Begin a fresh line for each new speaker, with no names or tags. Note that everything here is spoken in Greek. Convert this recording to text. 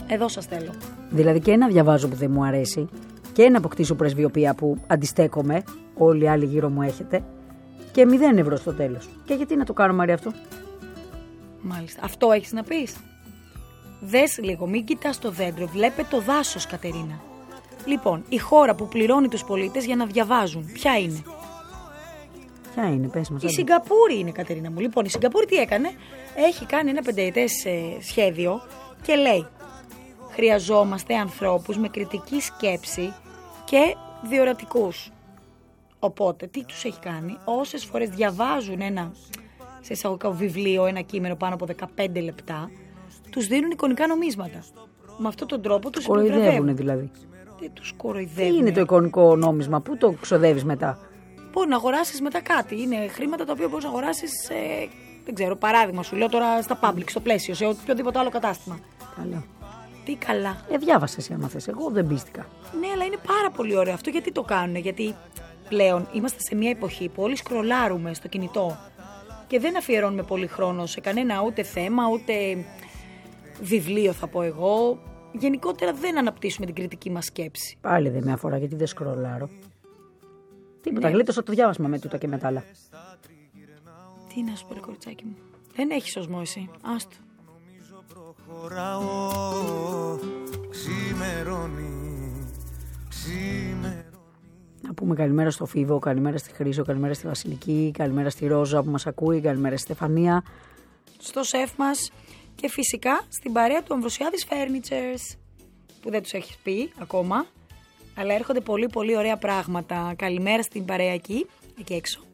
Εδώ σας θέλω.
Δηλαδή και να διαβάζω που δεν μου αρέσει και να αποκτήσω πρεσβειοποία που αντιστέκομαι, όλοι οι άλλοι γύρω μου έχετε, και 0 ευρώ στο τέλος. Και γιατί να το κάνω, Μαρία, αυτό?
Μάλιστα. Αυτό έχεις να πεις? Δες λίγο, μην κοιτάς το δέντρο, βλέπε το δάσος, Κατερίνα. Λοιπόν, η χώρα που πληρώνει τους πολίτες για να διαβάζουν, ποια είναι?
Ποια είναι, πες μας.
Η Σιγκαπούρη είναι, Κατερίνα μου. Λοιπόν, η Σιγκαπούρη τι έκανε? Έχει κάνει ένα 5ετές σχέδιο και λέει: χρειαζόμαστε ανθρώπους με κριτική σκέψη και διορατικούς. Οπότε, τι τους έχει κάνει? Όσες φορές διαβάζουν ένα, σε εισαγωγικά βιβλίο, ένα κείμενο πάνω από 15 λεπτά, τους δίνουν εικονικά νομίσματα. Με αυτόν τον τρόπο τους
κοροϊδεύουν δηλαδή.
Δεν τους κοροϊδεύουν.
Τι είναι το εικονικό νόμισμα, πού το ξοδεύεις μετά?
Μπορεί να αγοράσεις μετά κάτι. Είναι χρήματα τα οποία μπορείς να αγοράσεις, δεν ξέρω, παράδειγμα σου λέω τώρα στα public, στο πλαίσιο, σε οποιοδήποτε άλλο κατάστημα.
Καλά.
Τι καλά.
Διάβασες εσύ άμα θες, εγώ δεν πίστηκα.
Ναι, αλλά είναι πάρα πολύ ωραίο αυτό. Γιατί το κάνουν? Γιατί πλέον είμαστε σε μια εποχή που όλοι σκρολάρουμε στο κινητό και δεν αφιερώνουμε πολύ χρόνο σε κανένα ούτε θέμα, ούτε βιβλίο θα πω εγώ. Γενικότερα δεν αναπτύσσουμε την κριτική μας σκέψη.
Πάλι δεν με αφορά γιατί δεν σκρολάρω. Τίποτα, ναι. Γλίτωσα το διάβασμα με τούτα και με τα άλλα.
Τι να σου πω, ρε κοριτσάκι μου. Δεν έχεις σωσμό εσύ. Άστο.
Να πούμε καλημέρα στο Φίβο, καλημέρα στη Χρύσο, καλημέρα στη Βασιλική, καλημέρα στη Ρόζα που μας ακούει, καλημέρα στη Στεφανία.
Στο σεφ μας και φυσικά στην παρέα του Αμβροσιάδης Furnitures που δεν τους έχεις πει ακόμα, αλλά έρχονται πολύ πολύ ωραία πράγματα. Καλημέρα στην παρέα εκεί έξω.